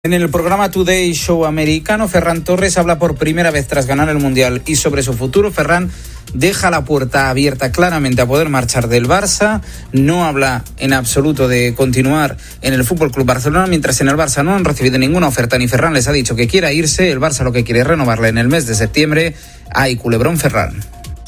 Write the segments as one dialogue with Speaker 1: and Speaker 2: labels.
Speaker 1: En el programa Today Show americano, Ferran Torres habla por primera vez tras ganar el Mundial y sobre su futuro. Ferran deja la puerta abierta claramente a poder marchar del Barça, no habla en absoluto de continuar en el Fútbol Club Barcelona, mientras en el Barça no han recibido ninguna oferta ni Ferran les ha dicho que quiera irse. El Barça lo que quiere es renovarle en el mes de septiembre. Ay, culebrón Ferran.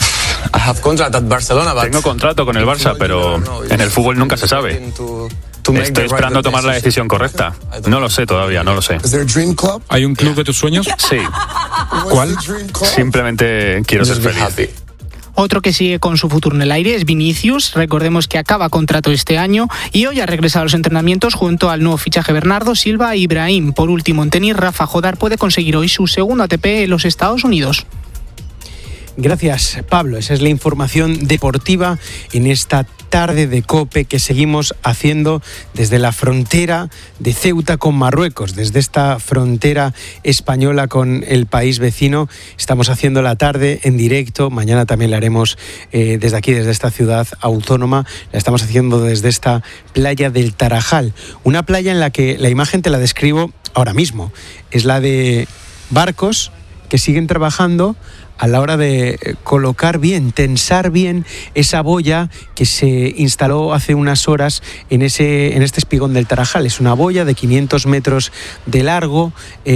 Speaker 2: Tengo contrato con el Barça, pero en el fútbol nunca se sabe. Estoy esperando tomar la decisión correcta. No lo sé todavía, no lo sé.
Speaker 3: ¿Hay un club de tus sueños?
Speaker 2: Sí.
Speaker 3: ¿Cuál?
Speaker 2: Simplemente quiero ser feliz.
Speaker 4: Otro que sigue con su futuro en el aire es Vinicius. Recordemos que acaba contrato este año y hoy ha regresado a los entrenamientos junto al nuevo fichaje Bernardo Silva e Ibrahim. Por último, en tenis, Rafa Jodar puede conseguir hoy su segundo ATP en los Estados Unidos.
Speaker 5: Gracias, Pablo. Esa es la información deportiva en esta tarde de COPE que seguimos haciendo desde la frontera de Ceuta con Marruecos, desde esta frontera española con el país vecino. Estamos haciendo la tarde en directo. Mañana también la haremos desde aquí, desde esta ciudad autónoma. La estamos haciendo desde esta playa del Tarajal. Una playa en la que la imagen te la describo ahora mismo. Es la de barcos que siguen trabajando a la hora de colocar bien, tensar bien esa boya que se instaló hace unas horas en este espigón del Tarajal. Es una boya de 500 metros de largo,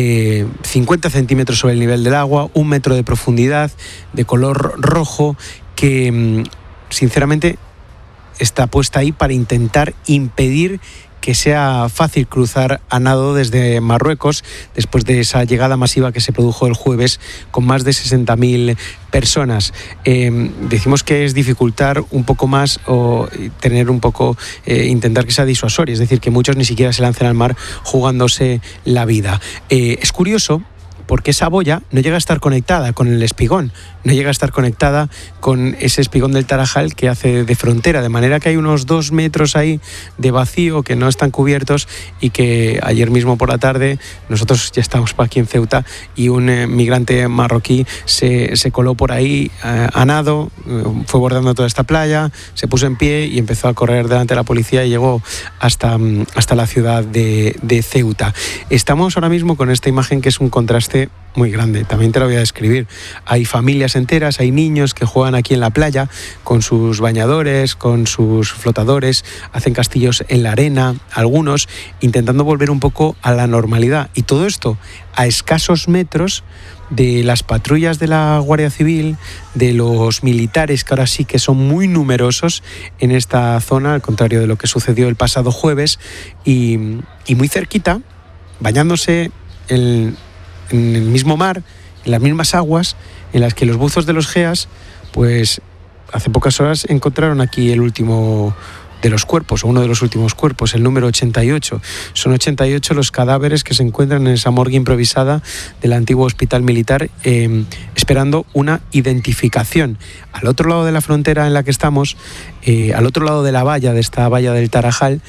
Speaker 5: 50 centímetros sobre el nivel del agua, 1 metro de profundidad, de color rojo, que sinceramente está puesta ahí para intentar impedir que sea fácil cruzar a nado desde Marruecos después de esa llegada masiva que se produjo el jueves con más de 60.000 personas. Decimos que es dificultar un poco más o tener un poco, intentar que sea disuasorio, es decir, que muchos ni siquiera se lancen al mar jugándose la vida. Es curioso porque esa boya no llega a estar conectada con el espigón, no llega a estar conectada con ese espigón del Tarajal que hace de frontera, de manera que hay unos 2 metros ahí de vacío que no están cubiertos y que ayer mismo por la tarde, nosotros ya estamos aquí en Ceuta y un migrante marroquí se coló por ahí a nado, fue bordando toda esta playa, se puso en pie y empezó a correr delante de la policía y llegó hasta la ciudad de Ceuta. Estamos ahora mismo con esta imagen que es un contraste muy grande, también te lo voy a describir. Hay familias enteras, hay niños que juegan aquí en la playa con sus bañadores, con sus flotadores, hacen castillos en la arena, algunos intentando volver un poco a la normalidad, y todo esto a escasos metros de las patrullas de la Guardia Civil, de los militares que ahora sí que son muy numerosos en esta zona, al contrario de lo que sucedió el pasado jueves, y muy cerquita, bañándose en el mismo mar, en las mismas aguas en las que los buzos de los GEAS, pues hace pocas horas encontraron aquí el último de los cuerpos, o uno de los últimos cuerpos, el número 88. Son 88 los cadáveres que se encuentran en esa morgue improvisada del antiguo hospital militar, esperando una identificación. Al otro lado de la frontera en la que estamos, al otro lado de la valla, de esta valla del Tarajal,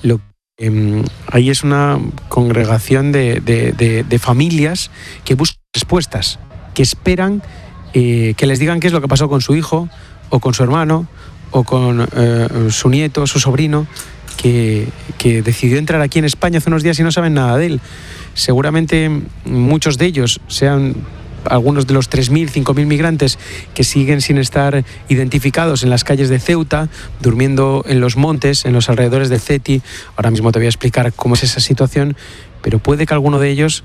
Speaker 5: ahí es una congregación de familias que buscan respuestas, que esperan que les digan qué es lo que pasó con su hijo o con su hermano o con su nieto, su sobrino, que decidió entrar aquí en España hace unos días y no saben nada de él. Seguramente muchos de ellos sean algunos de los 3.000, 5.000 migrantes que siguen sin estar identificados en las calles de Ceuta, durmiendo en los montes, en los alrededores de Ceti. Ahora mismo te voy a explicar cómo es esa situación, pero puede que alguno de ellos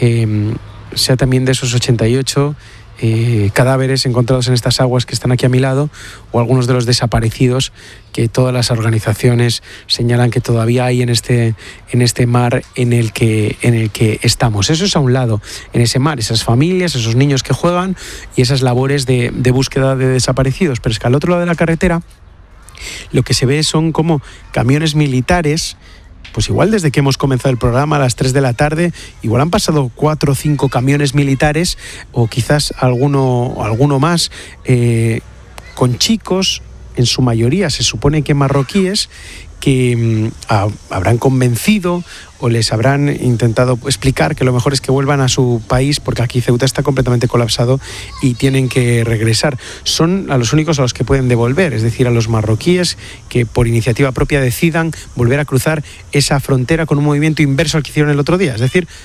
Speaker 5: sea también de esos 88 cadáveres encontrados en estas aguas que están aquí a mi lado, o algunos de los desaparecidos que todas las organizaciones señalan que todavía hay en este mar en el que estamos. Eso es a un lado, en ese mar, esas familias, esos niños que juegan y esas labores de búsqueda de desaparecidos. Pero es que al otro lado de la carretera lo que se ve son como camiones militares. Pues igual desde que hemos comenzado el programa a las 3 de la tarde, igual han pasado 4 o 5 camiones militares, o quizás alguno más, con chicos, en su mayoría se supone que marroquíes, que habrán convencido o les habrán intentado explicar que lo mejor es que vuelvan a su país, porque aquí Ceuta está completamente colapsado y tienen que regresar. Son a los únicos a los que pueden devolver, es decir, a los marroquíes que por iniciativa propia decidan volver a cruzar esa frontera con un movimiento inverso al que hicieron el otro día, es decir,